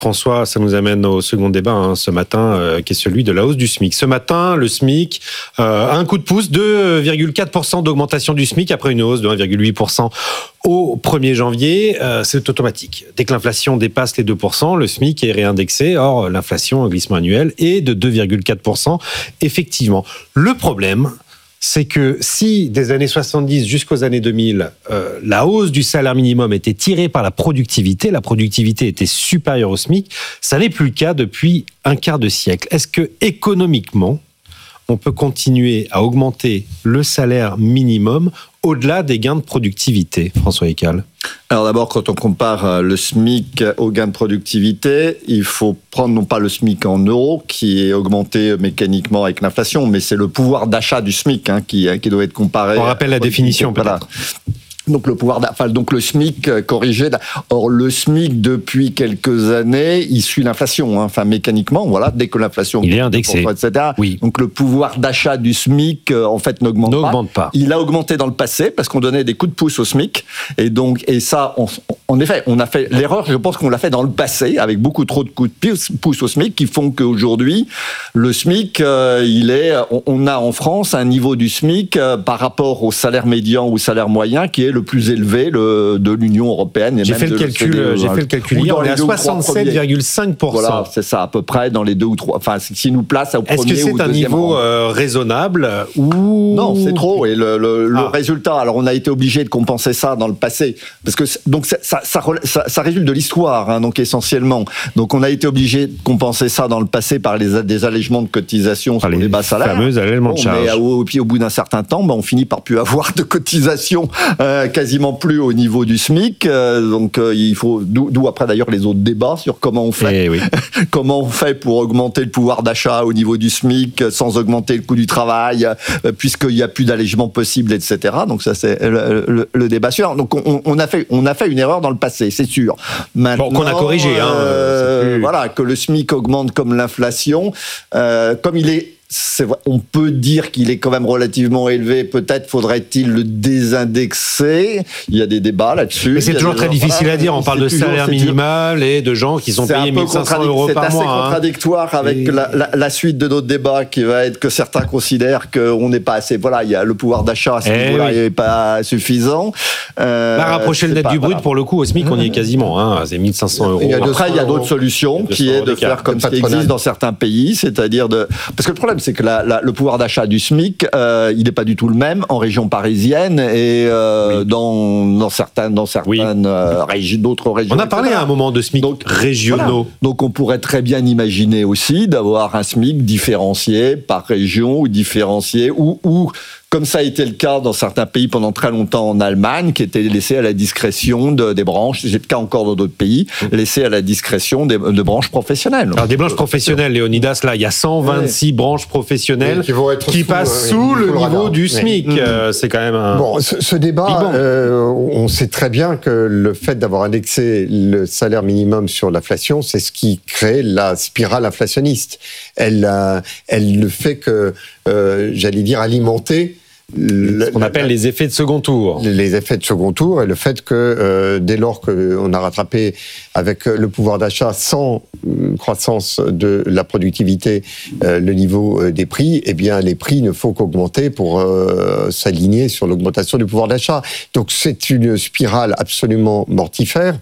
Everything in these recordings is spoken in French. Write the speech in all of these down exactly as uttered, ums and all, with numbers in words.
François, ça nous amène au second débat hein, ce matin, euh, qui est celui de la hausse du SMIC. Ce matin, le SMIC euh, a un coup de pouce, deux virgule quatre pour cent d'augmentation du SMIC après une hausse de un virgule huit pour cent au premier janvier. Euh, c'est automatique. Dès que l'inflation dépasse les deux pour cent, le SMIC est réindexé. Or, l'inflation, un glissement annuel, est de deux virgule quatre pour cent. Effectivement, le problème, c'est que si des années soixante-dix jusqu'aux années deux mille, euh, la hausse du salaire minimum était tirée par la productivité, la productivité était supérieure au SMIC, ça n'est plus le cas depuis un quart de siècle. Est-ce que économiquement, on peut continuer à augmenter le salaire minimum au-delà des gains de productivité, François Écal ? Alors d'abord, quand on compare le SMIC au gain de productivité, il faut prendre non pas le SMIC en euros, qui est augmenté mécaniquement avec l'inflation, mais c'est le pouvoir d'achat du SMIC hein, qui, qui doit être comparé. On rappelle la définition peut-être. Voilà. Donc le pouvoir, enfin donc le SMIC corrigé. Or le SMIC depuis quelques années, il suit l'inflation. Hein, enfin mécaniquement, voilà, dès que l'inflation il est indexé, et cetera. Oui. Donc le pouvoir d'achat du SMIC en fait n'augmente, n'augmente pas. pas. Il a augmenté dans le passé parce qu'on donnait des coups de pouce au SMIC. Et donc et ça, on, en effet, on a fait l'erreur. Je pense qu'on l'a fait dans le passé avec beaucoup trop de coups de pouce au SMIC qui font qu'aujourd'hui le SMIC, euh, il est, on, on a en France un niveau du SMIC euh, par rapport au salaire médian ou salaire moyen qui est le plus élevé le, de l'Union européenne. Et j'ai, même fait de calcul, l'O C D E, j'ai fait le calcul hier, on est à soixante-sept virgule cinq pour cent. Voilà, c'est ça, à peu près dans les deux ou trois. Enfin, s'il nous place au premier ou deuxième. Est-ce que c'est un niveau euh, raisonnable ou... Non, c'est trop. Et le, le, ah. le résultat, alors on a été obligé de compenser ça dans le passé. Parce que donc ça, ça, ça, ça, ça résulte de l'histoire, hein, donc essentiellement. Donc on a été obligé de compenser ça dans le passé par les, des allègements de cotisations sur les, les bas salaires. Fameux allègements bon, de charges. Mais au, au bout d'un certain temps, ben, on finit par plus avoir de cotisations euh, quasiment plus au niveau du SMIC, euh, donc euh, il faut d'où, d'où après d'ailleurs les autres débats sur comment on fait, oui. comment on fait pour augmenter le pouvoir d'achat au niveau du SMIC sans augmenter le coût du travail, euh, puisqu'il n'y a plus d'allègement possible, et cetera. Donc ça c'est le, le, le débat sûr. Donc on, on a fait on a fait une erreur dans le passé, c'est sûr. Maintenant, bon, qu'on a corrigé. Hein, euh, plus... Voilà, que le SMIC augmente comme l'inflation, euh, comme il est. C'est vrai, on peut dire qu'il est quand même relativement élevé. Peut-être faudrait-il le désindexer. Il y a des débats là-dessus. Mais c'est toujours très gens, difficile voilà, à dire. On parle de toujours, salaire minimal et de gens qui sont c'est payés mille cinq cents euros par mois. C'est assez contradictoire hein. avec et... la, la, la suite de notre débat qui va être que certains considèrent qu'on n'est pas assez. Voilà, il y a le pouvoir d'achat à ce eh niveau-là oui. n'est pas suffisant. Euh, Là, rapprocher le net pas, du brut, voilà. Pour le coup, au SMIC, on y est quasiment. Hein, c'est mille cinq cents euros. Il y a Après, il y a d'autres solutions qui est de faire comme ce qui existe dans certains pays, c'est-à-dire de. Parce que le problème, c'est que la, la, le pouvoir d'achat du SMIC, euh, il n'est pas du tout le même en région parisienne et euh, oui. dans, dans certaines, dans certaines oui. euh, régi- d'autres régions. On a parlé et cetera. À un moment de SMIC donc, régionaux. Voilà. Donc on pourrait très bien imaginer aussi d'avoir un SMIC différencié par région ou différencié ou, ou comme ça a été le cas dans certains pays pendant très longtemps en Allemagne, qui était laissé à la discrétion de, des branches, c'est le cas encore dans d'autres pays, laissé à la discrétion des, de branches professionnelles. Alors des branches professionnelles, Léonidas, là, il y a cent vingt-six oui. branches professionnelles qui, qui sous, passent euh, sous le niveau radar. Du SMIC. Oui. Euh, c'est quand même un... Bon, ce, ce débat, euh, on sait très bien que le fait d'avoir indexé le salaire minimum sur l'inflation, c'est ce qui crée la spirale inflationniste. Elle, euh, elle ne fait que, euh, j'allais dire, alimenter Le, ce qu'on appelle les effets de second tour. Les effets de second tour et le fait que euh, dès lors qu'on a rattrapé avec le pouvoir d'achat sans croissance de la productivité euh, le niveau des prix, eh bien les prix ne font qu'augmenter pour euh, s'aligner sur l'augmentation du pouvoir d'achat. Donc c'est une spirale absolument mortifère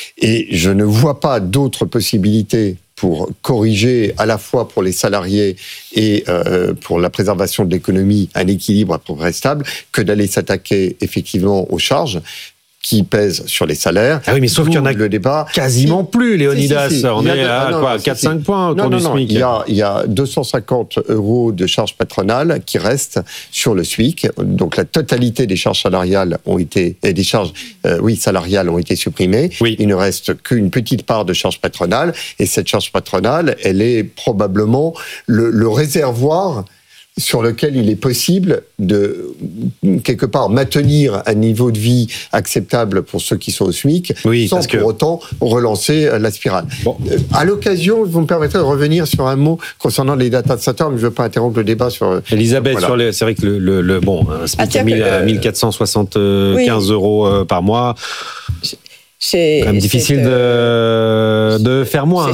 et je ne vois pas d'autres possibilités pour corriger à la fois pour les salariés et euh, pour la préservation de l'économie un équilibre à peu près stable, que d'aller s'attaquer effectivement aux charges qui pèsent sur les salaires. Ah oui, mais sauf qu'il y en a le débat quasiment plus, Léonidas. Si, si, si. On est de, à non, quoi, quatre à cinq si. Points autour non, non, du SMIC. Il y, a, il y a deux cent cinquante euros de charges patronales qui restent sur le SMIC. Donc la totalité des charges salariales ont été, et des charges, euh, oui, salariales ont été supprimées. Oui. Il ne reste qu'une petite part de charges patronales. Et cette charge patronale, elle est probablement le, le réservoir sur lequel il est possible de, quelque part, maintenir un niveau de vie acceptable pour ceux qui sont au SMIC, oui, sans pour que... autant relancer la spirale. Bon. Euh, à l'occasion, vous me permettrez de revenir sur un mot concernant les data centers, mais je ne veux pas interrompre le débat sur... Elisabeth, voilà. Sur les, c'est vrai que le, le, le bon, un SMIC à euh, mille quatre cent soixante-quinze oui. euros par mois... C'est quand même difficile de, de faire moins.